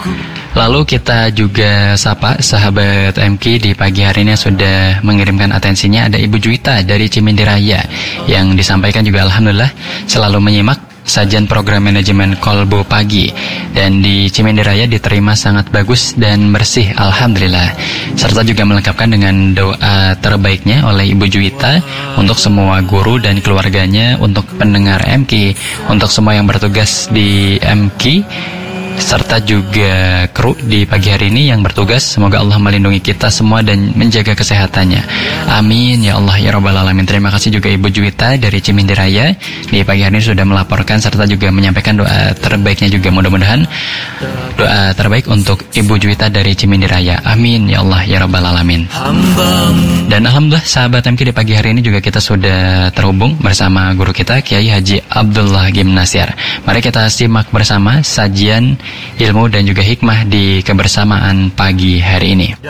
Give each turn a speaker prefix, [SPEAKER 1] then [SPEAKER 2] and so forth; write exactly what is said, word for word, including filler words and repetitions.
[SPEAKER 1] Lalu kita juga sapa sahabat M K di pagi hari ini yang sudah mengirimkan atensinya. Ada Ibu Juwita dari Cimindi Raya yang disampaikan juga alhamdulillah selalu menyimak sajian program manajemen Kolbu Pagi, dan di Cimindi Raya diterima sangat bagus dan bersih alhamdulillah, serta juga melengkapkan dengan doa terbaiknya oleh Ibu Juwita untuk semua guru dan keluarganya, untuk pendengar M K, untuk semua yang bertugas di M K, serta juga kru di pagi hari ini yang bertugas. Semoga Allah melindungi kita semua dan menjaga kesehatannya. Amin ya Allah ya Rabbal Alamin. Terima kasih juga Ibu Juwita dari Cimindi Raya di pagi hari ini sudah melaporkan serta juga menyampaikan doa terbaiknya juga. Mudah-mudahan doa terbaik untuk Ibu Juwita dari Cimindi Raya. Amin ya Allah ya Rabbal Alamin. Dan alhamdulillah sahabat M K, di pagi hari ini juga kita sudah terhubung bersama guru kita Kiai Haji Abdullah Gimnasyar. Mari kita simak bersama sajian ilmu dan juga hikmah di kebersamaan pagi hari ini.